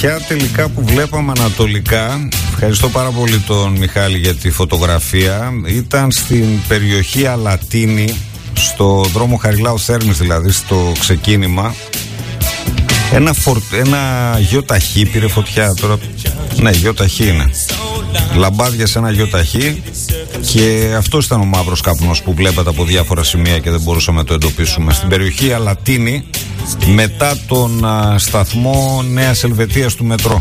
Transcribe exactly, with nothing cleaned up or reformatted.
φωτιά τελικά που βλέπαμε ανατολικά. Ευχαριστώ πάρα πολύ τον Μιχάλη για τη φωτογραφία. Ήταν στην περιοχή Αλατίνη, στο δρόμο Χαριλάου Θέρμης, δηλαδή στο ξεκίνημα. Ένα, φορ... ένα γιοταχή πήρε φωτιά τώρα. Ναι, γιοταχή είναι. Λαμπάδια σε ένα γιοταχή. Και αυτό ήταν ο μαύρος καπνός που βλέπατε από διάφορα σημεία και δεν μπορούσαμε να το εντοπίσουμε. Στην περιοχή Αλατίνη, μετά τον α, σταθμό Νέας Ελβετίας του μετρό.